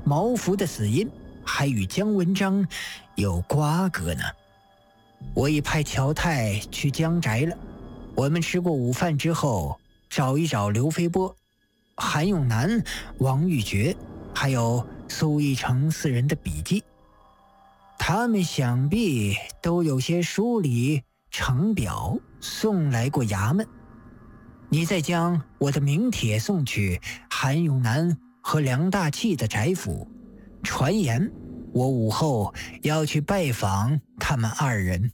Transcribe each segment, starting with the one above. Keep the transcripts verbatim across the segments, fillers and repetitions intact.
毛福的死因还与姜文章有瓜葛呢。我已派乔太去姜宅了。我们吃过午饭之后，找一找刘飞波、韩永南、王玉珏还有苏一成四人的笔记，他们想必都有些书里呈表送来过衙门。你再将我的名帖送去韩永南和梁大器的宅府，传言我午后要去拜访他们二人。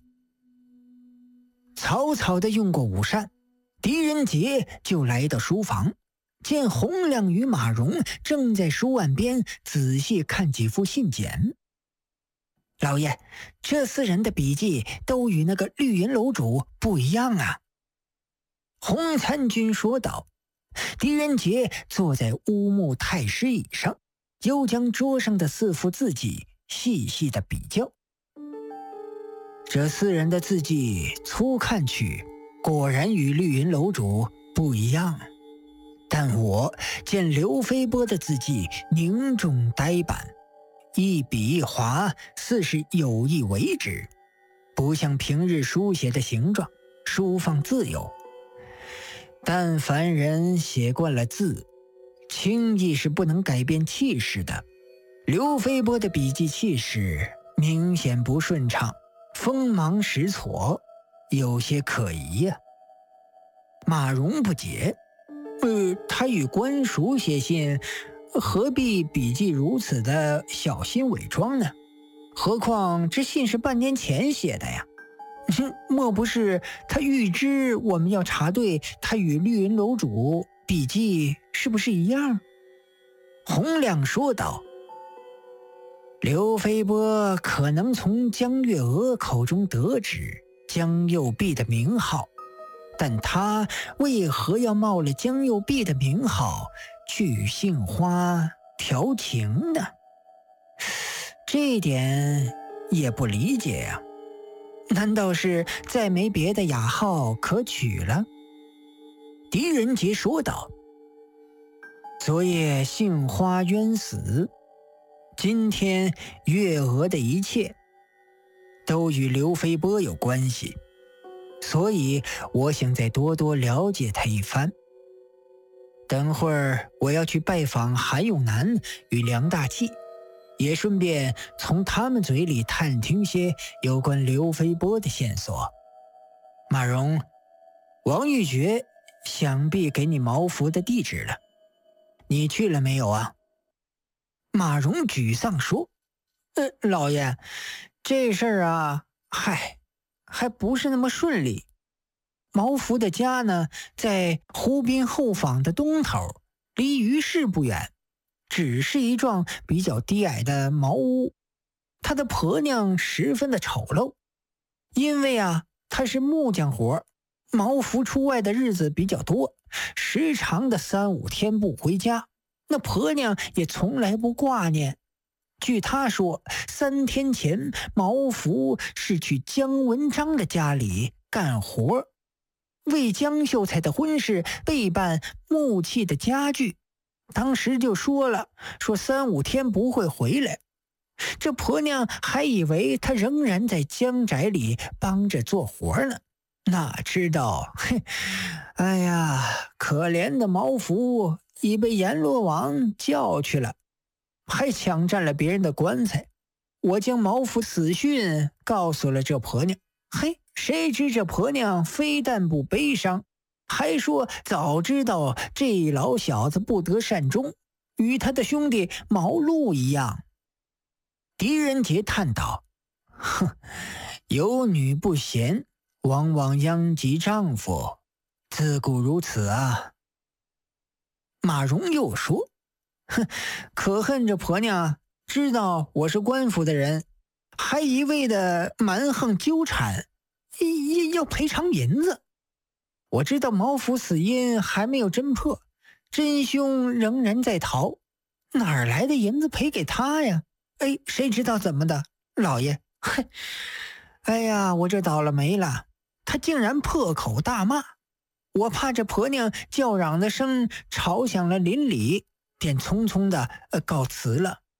草草地用过午膳，狄仁杰就来到书房，见洪亮与马荣正在书案边仔细看几副信简。老爷，这四人的笔记都与那个绿云楼主不一样啊。洪参军说道。狄仁杰坐在乌木太师椅上，又将桌上的四副字迹细细的比较。这四人的字迹粗看去果然与绿云楼主不一样，但我见刘飞波的字迹凝重呆板，一笔一划似是有意为之，不像平日书写的形状，书放自由。但凡人写惯了字，轻易是不能改变气势的。刘飞波的笔记气势明显不顺畅，锋芒实挫，有些可疑呀、啊。马荣不解，呃，他与官署写信，何必笔记如此的小心伪装呢？何况这信是半年前写的呀。莫不是他预知我们要查对他与绿云楼主笔记是不是一样？洪亮说道。刘飞波可能从江月娥口中得知江右弼的名号，但他为何要冒了江右弼的名号去与杏花调情呢？这一点也不理解呀、啊。难道是再没别的雅号可取了？狄仁杰说道。昨夜杏花冤死，今天月娥的一切都与刘飞波有关系，所以我想再多多了解他一番。等会儿我要去拜访韩永南与梁大器，也顺便从他们嘴里探听些有关刘飞波的线索。马荣，王玉珏想必给你毛福的地址了，你去了没有啊？马荣沮丧说：呃，老爷，这事儿啊，嗨，还不是那么顺利。毛福的家呢，在湖滨后坊的东头，离鱼市不远，只是一幢比较低矮的茅屋。他的婆娘十分的丑陋，因为啊，她是木匠活，毛福出外的日子比较多，时常的三五天不回家，那婆娘也从来不挂念。据他说，三天前毛福是去姜文章的家里干活，为江秀才的婚事备办木器的家具。当时就说了，说三五天不会回来。这婆娘还以为他仍然在江宅里帮着做活呢，哪知道，嘿，哎呀，可怜的毛福已被阎罗王叫去了，还抢占了别人的棺材。我将毛福死讯告诉了这婆娘，嘿，谁知这婆娘非但不悲伤，还说早知道这老小子不得善终，与他的兄弟毛路一样。狄仁杰叹道：哼，有女不贤，往往殃及丈夫，自古如此啊。马荣又说：哼，可恨这婆娘知道我是官府的人，还一味的蛮横纠缠，要赔偿银子。我知道毛福死因还没有侦破，真凶仍然在逃，哪儿来的银子赔给他呀？哎，谁知道怎么的，老爷，嘿，哎呀，我这倒了霉了，他竟然破口大骂，我怕这婆娘叫嚷的声吵响了邻里，便匆匆的、呃、告辞了。